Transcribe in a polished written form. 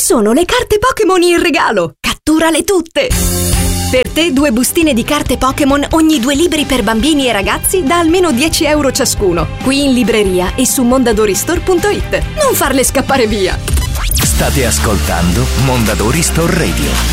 sono le carte Pokémon in regalo! Catturale tutte! Per te 2 bustine di carte Pokémon ogni 2 libri per bambini e ragazzi da almeno 10 euro ciascuno. Qui in libreria e su mondadoristore.it. Non farle scappare via! State ascoltando Mondadori Store Radio.